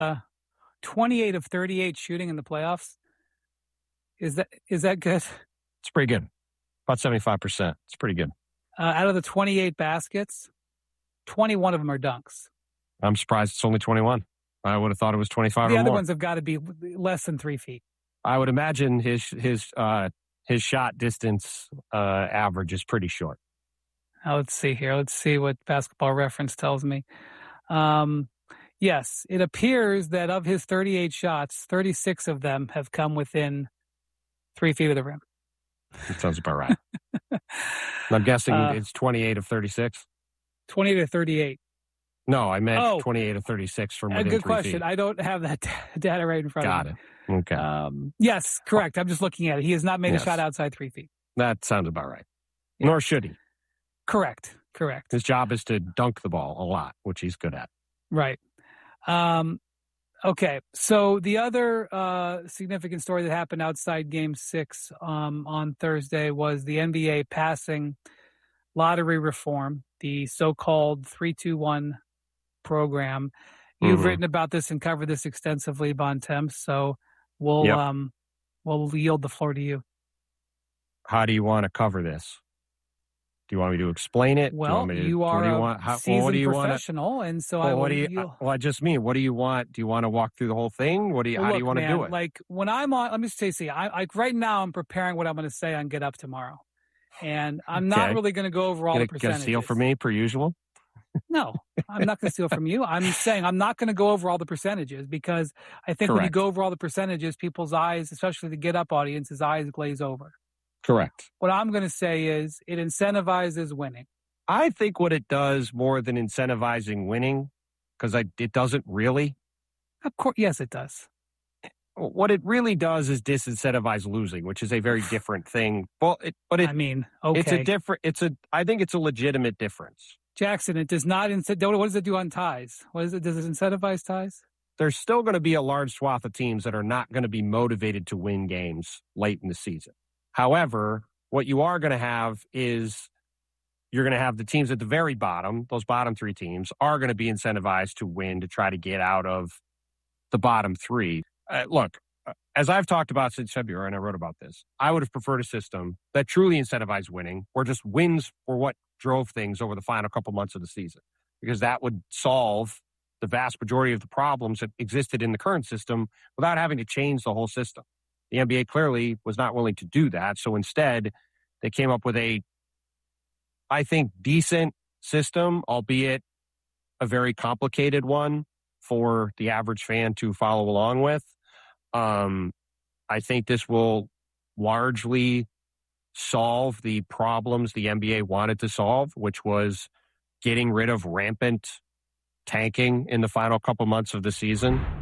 28 of 38 shooting in the playoffs. Is that good? It's pretty good. About 75%. It's pretty good. Out of the 28 baskets, 21 of them are dunks. I'm surprised it's only 21. I would have thought it was 25 or more. The other ones have got to be less than 3 feet. I would imagine his shot distance average is pretty short. Let's see here. Let's see what Basketball Reference tells me. Yes, it appears that of his 38 shots, 36 of them have come within 3 feet of the rim. That sounds about right. I'm guessing it's 28 of 36? 28 of 38. No, I meant 28 of 36 from within 3 feet. Good question. I don't have that data right in front of me. Got it. Okay. Yes, correct. I'm just looking at it. He has not made a shot outside 3 feet. That sounds about right. Yeah. Nor should he. Correct. His job is to dunk the ball a lot, which he's good at. Right. Okay. So the other significant story that happened outside Game 6 on Thursday was the NBA passing lottery reform, the so-called 3-2-1 program. You've written about this and covered this extensively, Bontemps, so we'll yield the floor to you. How do you want to cover this? Do you want me to explain it? Well, you are a seasoned professional, and so I will. Well, I just mean, what do you want? Do you want to walk through the whole thing? How do you want to do it? Like when I'm on, let me just say, right now I'm preparing what I'm going to say on Get Up tomorrow, and I'm not really going to go over all the percentages. Gonna steal from me per usual? No, I'm not going to steal from you. I'm saying I'm not going to go over all the percentages because I think when you go over all the percentages, people's eyes, especially the Get Up audience's eyes, glaze over. Correct. What I'm going to say is it incentivizes winning. I think what it does more than incentivizing winning, because it doesn't really. Of course, yes, it does. What it really does is disincentivize losing, which is a very different thing. I think it's a legitimate difference. Jackson, it does not incentivize. What does it do on ties? Does it incentivize ties? There's still going to be a large swath of teams that are not going to be motivated to win games late in the season. However, what you are going to have is you're going to have the teams at the very bottom, those bottom 3 teams, are going to be incentivized to win to try to get out of the bottom 3. Look, as I've talked about since February, and I wrote about this, I would have preferred a system that truly incentivized winning, where just wins were what drove things over the final couple months of the season, because that would solve the vast majority of the problems that existed in the current system without having to change the whole system. The NBA clearly was not willing to do that. So instead, they came up with a, I think, decent system, albeit a very complicated one for the average fan to follow along with. I think this will largely solve the problems the NBA wanted to solve, which was getting rid of rampant tanking in the final couple months of the season.